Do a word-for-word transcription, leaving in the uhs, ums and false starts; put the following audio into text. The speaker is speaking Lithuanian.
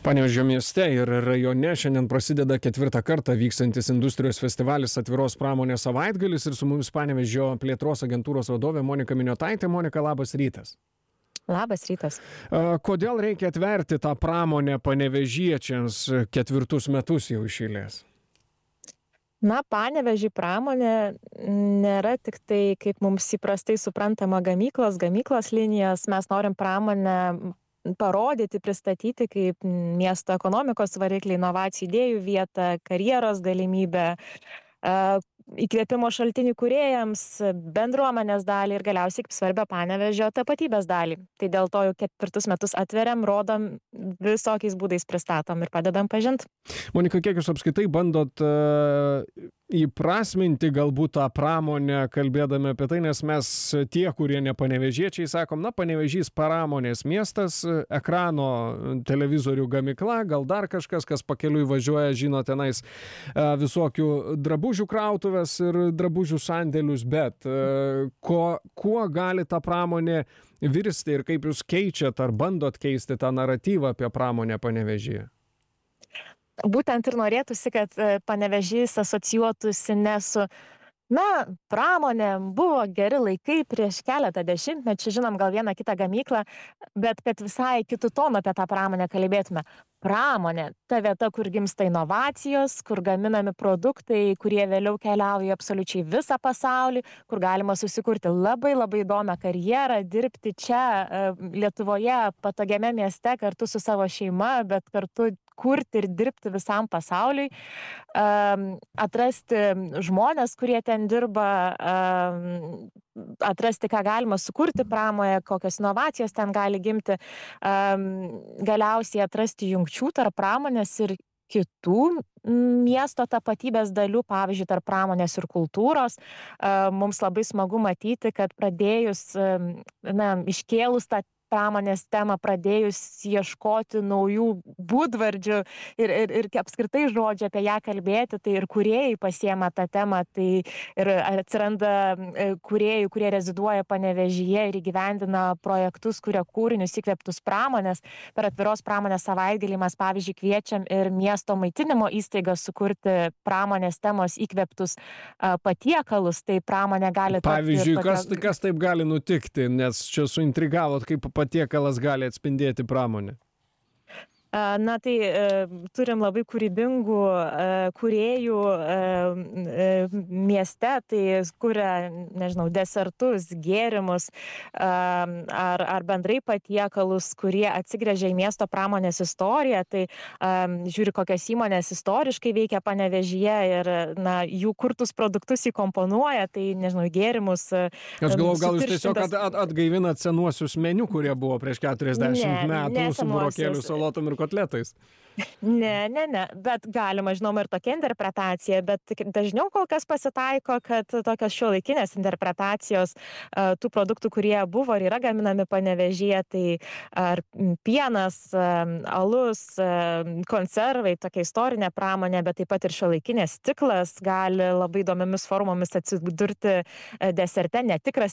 Panevėžio mieste ir rajone šiandien prasideda ketvirtą kartą vykstantis industrijos festivalis Atviros pramonės savaitgalis ir su mumis Panevėžio plėtros agentūros vadovė Monika Miniotaitė. Monika, labas rytas. Labas rytas. Kodėl reikia atverti tą pramonę panevėžiečiams ketvirtus metus jau iš eilės? Na, Panevėžį pramonė nėra tik tai, kaip mums įprastai suprantama, gamyklos, gamyklos linijos. Mes norim pramonę parodyti, pristatyti kaip miesto ekonomikos variklį, inovacijų idėjų vietą, karjeros galimybę, įkvėpimo šaltinių kūrėjams, bendruomenės dalį ir galiausiai kaip svarbią Panevėžio tapatybės dalį. Tai dėl to jau ketvirtus metus atveriam, rodom, visokiais būdais pristatom ir padedam pažint. Monika, kiek jūs apskaitai bandot uh, įprasminti galbūt tą pramonę, kalbėdami apie tai, nes mes tie, kurie ne panevėžiečiai, sakom, na, Panevėžys pramonės miestas, ekrano televizorių gamykla, gal dar kažkas, kas pakeliui važiuoja, žino tenais uh, visokių drabužių krautuvės ir drabužių sandėlius, bet uh, ko, kuo gali ta pramonė virsti ir kaip jūs keičiat ar bandot keisti tą naratyvą apie pramonę Panevėžyje? Būtent ir norėtųsi, kad Panevėžys asocijuotųsi ne su, na, pramonė, buvo geri laikai prieš keletą dešimtmečių, žinom gal vieną kitą gamyklą, bet kad visai kitų tonų apie tą pramonę kalbėtume. Pramonė, ta vieta, kur gimsta inovacijos, kur gaminami produktai, kurie vėliau keliauja absoliučiai visą pasaulį, kur galima susikurti labai labai įdomią karjerą, dirbti čia Lietuvoje, patogiame mieste kartu su savo šeima, bet kartu kurti ir dirbti visam pasauliui, atrasti žmonės, kurie ten dirba, atrasti, ką galima sukurti pramoje, kokios inovacijos ten gali gimti, galiausiai atrasti jungčių tarp pramonės ir kitų miesto tapatybės dalių, pavyzdžiui, tarp pramonės ir kultūros. Mums labai smagu matyti, kad pradėjus, na, iškėlus tą pramonės temą, pradėjus ieškoti naujų būdvardžių ir, ir, ir apskritai žodžių apie ją kalbėti, tai ir kūrėjai pasiema tą temą, tai ir atsiranda kūrėjai, kurie reziduoja Panevėžyje ir įgyvendina projektus, kuria kūrinius įkvėptus pramonės. Per Atviros pramonės savaitgalį mes, pavyzdžiui, kviečiam ir miesto maitinimo įstaigas sukurti pramonės temos įkvėptus patiekalus, tai pramonė gali... Pavyzdžiui, kas, kas taip gali nutikti, nes čia suintrigavot, kaip patiekalas gali atspindėti pramonę? Na, tai e, turim labai kūrybingų e, kūrėjų e, mieste, tai kuria, nežinau, desertus, gėrimus e, ar, ar bendrai patiekalus, kurie atsigręžia į miesto pramonės istoriją, tai e, žiūri, kokios įmonės istoriškai veikia Panevėžyje ir, na, jų kurtus produktus įkomponuoja, tai, nežinau, gėrimus. Aš galvoju, gal jūs tiesiog at, at, atgaivinat senuosius meniu, kurie buvo prieš keturiasdešimt ne, metų su burokėlių salotom ir kotletais. Ne, ne, ne, bet galima, žinoma, ir tokia interpretacija, bet dažniau kol kas pasitaiko, kad tokios šiuolaikinės interpretacijos uh, tų produktų, kurie buvo ir yra gaminami Panevėžyje, tai ar pienas, uh, alus, uh, konservai, tokia istorinė pramonė, bet taip pat ir šiuolaikinės stiklas gali labai įdomiamis formomis atsidurti uh, deserte, netikras